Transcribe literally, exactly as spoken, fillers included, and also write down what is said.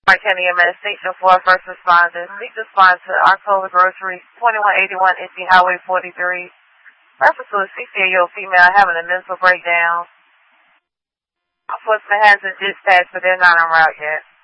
Mark County E M S, Station four, first responders. Please respond to October Grocery, twenty-one eighty-one N C Highway forty-three. Reference to a sixty-year-old female having a mental breakdown. Enforcement has been dispatched, but they're not en route yet.